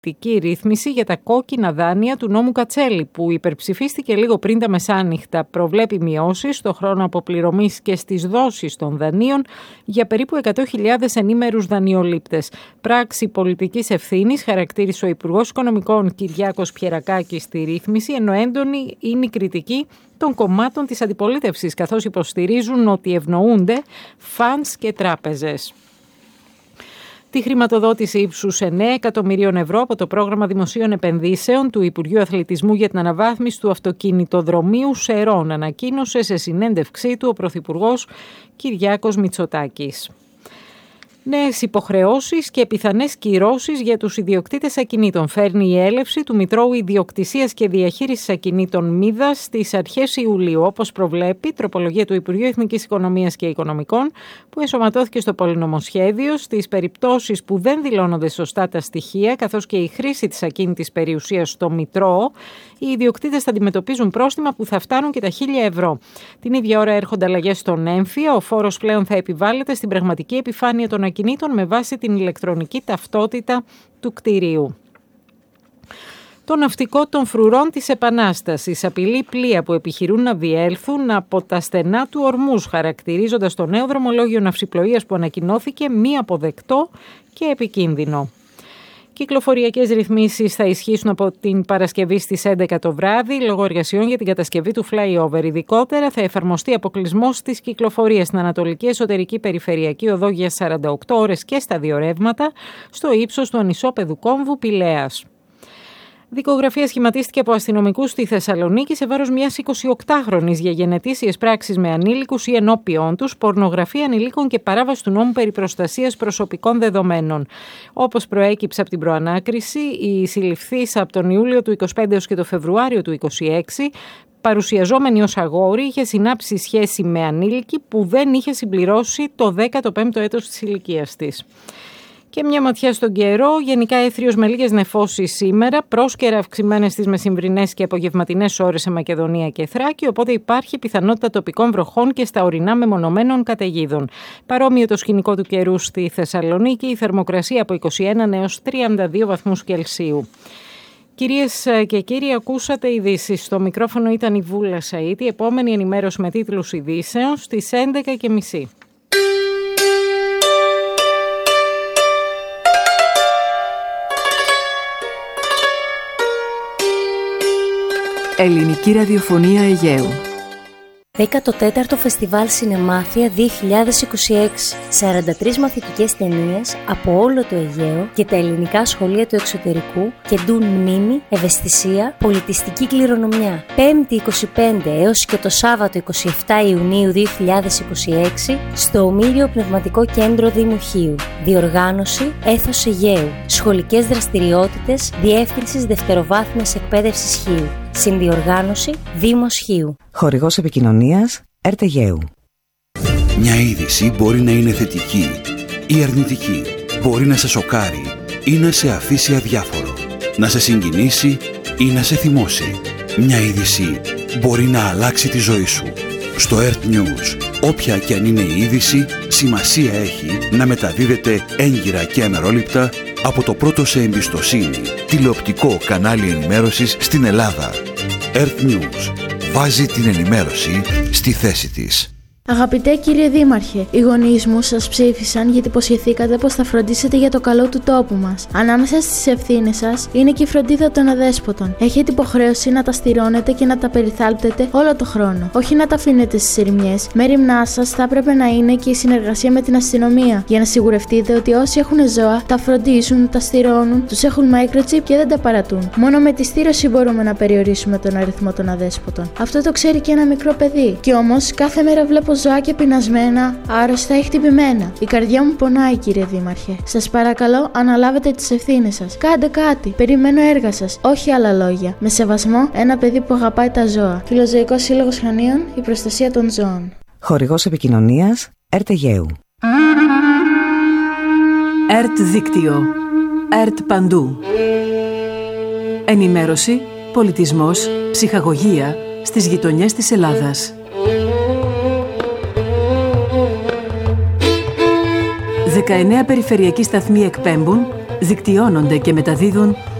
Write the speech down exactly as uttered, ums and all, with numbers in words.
ρύθμιση για τα κόκκινα δάνεια του νόμου Κατσέλη, που υπερψηφίστηκε λίγο πριν τα μεσάνυχτα. Προβλέπει μειώσεις στο χρόνο αποπληρωμής και στις δόσεις των δανείων για περίπου εκατό χιλιάδες ενήμερους δανειολήπτες. Πράξη πολιτικής ευθύνης, χαρακτήρισε ο Υπουργός Οικονομικών Κυριάκος Πιερακάκης στη ρύθμιση, ενώ έντονη είναι η κριτική των κομμάτων της αντιπολίτευσης, καθώς υποστηρίζουν ότι ευνοούνται φαντς και τράπεζες. Τη χρηματοδότηση ύψους εννέα εκατομμυρίων ευρώ από το πρόγραμμα δημοσίων επενδύσεων του Υπουργείου Αθλητισμού για την αναβάθμιση του αυτοκινητοδρομίου Σερών, ανακοίνωσε σε συνέντευξή του ο Πρωθυπουργός Κυριάκος Μητσοτάκης. Νέες υποχρεώσεις και πιθανές κυρώσεις για τους ιδιοκτήτες ακινήτων φέρνει η έλευση του Μητρώου Ιδιοκτησίας και Διαχείρισης Ακινήτων ΜΙΔΑ στις αρχές Ιουλίου, όπως προβλέπει η τροπολογία του Υπουργείου Εθνικής Οικονομίας και Οικονομικών, που ενσωματώθηκε στο πολυνομοσχέδιο. Στις περιπτώσεις που δεν δηλώνονται σωστά τα στοιχεία, καθώς και η χρήση της ακίνητης περιουσίας στο Μητρώο, οι ιδιοκτήτες θα αντιμετωπίζουν πρόστιμα που θα φτάνουν και τα χίλια ευρώ. Την ίδια ώρα έρχονται αλλαγές στον έμφυα. Ο φόρος πλέον θα επιβάλλεται στην πραγματική επιφάνεια των ακινήτων με βάση την ηλεκτρονική ταυτότητα του κτηρίου. Το ναυτικό των φρουρών της Επανάστασης απειλεί πλοία που επιχειρούν να διέλθουν από τα στενά του Ορμούς, χαρακτηρίζοντας το νέο δρομολόγιο ναυσιπλοείας που ανακοινώθηκε μη αποδεκτό και επικίνδυνο. Κυκλοφοριακές ρυθμίσεις θα ισχύσουν από την Παρασκευή στις έντεκα το βράδυ λόγω εργασιών για την κατασκευή του flyover. Ειδικότερα θα εφαρμοστεί αποκλεισμός της κυκλοφορίας στην Ανατολική Εσωτερική Περιφερειακή Οδό για σαράντα οκτώ ώρες και στα δύο ρεύματα στο ύψος του ανισόπεδου κόμβου Πηλαίας. Δικογραφία σχηματίστηκε από αστυνομικούς στη Θεσσαλονίκη σε βάρος μιας εικοσιοκτάχρονης για γενετήσιες πράξεις με ανήλικους ή ενώπιον τους, πορνογραφία ανηλίκων και παράβαση του νόμου περί προστασίας προσωπικών δεδομένων. Όπως προέκυψε από την προανάκριση, η συλληφθήσα από τον Ιούλιο του είκοσι πέντε έως και το Φεβρουάριο του είκοσι έξι, παρουσιαζόμενη ως αγόρι, είχε συνάψει σχέση με ανήλικη που δεν είχε συμπληρώσει το δέκατο πέμπτο έτος της ηλικίας της. Και μια ματιά στον καιρό, γενικά έθριος με λίγες νεφώσεις σήμερα, πρόσκαιρα αυξημένες στις μεσημβρινές και απογευματινές ώρες σε Μακεδονία και Θράκη, οπότε υπάρχει πιθανότητα τοπικών βροχών και στα ορεινά μεμονωμένων καταιγίδων. Παρόμοιο το σκηνικό του καιρού στη Θεσσαλονίκη, η θερμοκρασία από είκοσι ένα έως τριάντα δύο βαθμούς Κελσίου. Κυρίες και κύριοι, ακούσατε ειδήσεις. Στο μικρόφωνο ήταν η Βούλα Σαΐτη. Επόμενη ενημέρωση με τίτλους ειδήσεων στις έντεκα και μισή. Ελληνική ραδιοφωνία Αιγαίου. δέκατο τέταρτο Φεστιβάλ Σινεμάθεια δύο χιλιάδες είκοσι έξι. σαράντα τρεις μαθητικές ταινίες από όλο το Αιγαίο και τα ελληνικά σχολεία του εξωτερικού κεντούν μνήμη, ευαισθησία, πολιτιστική κληρονομιά. Πέμπτη είκοσι πέντε έως και το Σάββατο είκοσι επτά Ιουνίου δύο χιλιάδες είκοσι έξι στο Ομίλιο Πνευματικό Κέντρο Δήμου Χίου. Διοργάνωση Έθος Αιγαίου. Σχολικές δραστηριότητες Διεύθυνσης Δευτεροβάθμιας Εκπαίδευσης Χίου. Συνδιοργάνωση Δήμος Χίου. Χορηγός επικοινωνίας ΕΡΤ Αιγαίου. Μια είδηση μπορεί να είναι θετική ή αρνητική. Μπορεί να σε σοκάρει ή να σε αφήσει αδιάφορο. Να σε συγκινήσει ή να σε θυμώσει. Μια είδηση μπορεί να αλλάξει τη ζωή σου. Στο ΕΡΤ News, όποια και αν είναι η είδηση, σημασία έχει να μεταδίδεται έγκυρα και αμερόληπτα από το πρώτο σε εμπιστοσύνη τηλεοπτικό κανάλι ενημέρωσης στην Ελλάδα. ΕΡΤ News βάζει την ενημέρωση στη θέση της. Αγαπητέ κύριε Δήμαρχε, οι γονείς μου σας ψήφισαν γιατί υποσχεθήκατε πως θα φροντίσετε για το καλό του τόπου μας. Ανάμεσα στις ευθύνες σας είναι και η φροντίδα των αδέσποτων. Έχετε υποχρέωση να τα στηρώνετε και να τα περιθάλπτετε όλο το χρόνο. Όχι να τα αφήνετε στις ερημιές. Μέριμνά σας θα έπρεπε να είναι και η συνεργασία με την αστυνομία. Για να σιγουρευτείτε ότι όσοι έχουν ζώα τα φροντίζουν, τα στηρώνουν, τους έχουν microchip και δεν τα παρατούν. Μόνο με τη στήρωση μπορούμε να περιορίσουμε τον αριθμό των αδέσποτων. Αυτό το ξέρει και ένα μικρό παιδί. Κι όμως κάθε μέρα βλέπω ζωάκια πεινασμένα, άρρωστα ή χτυπημένα. Η καρδιά μου πονάει, κύριε Δήμαρχε. Σας παρακαλώ, αναλάβετε τις ευθύνες σας. Κάντε κάτι. Περιμένω έργα σας, όχι άλλα λόγια. Με σεβασμό, ένα παιδί που αγαπάει τα ζώα. Φιλοζωικός Σύλλογος Χανίων, η προστασία των ζώων. Χορηγός επικοινωνίας ΕΡΤ Αιγαίου. ΕΡΤ Δίκτυο. ΕΡΤ Παντού. Ενημέρωση, πολιτισμός, ψυχαγωγία στις γειτονιές της Ελλάδας. δεκαεννέα περιφερειακοί σταθμοί εκπέμπουν δικτυώνονται και μεταδίδουν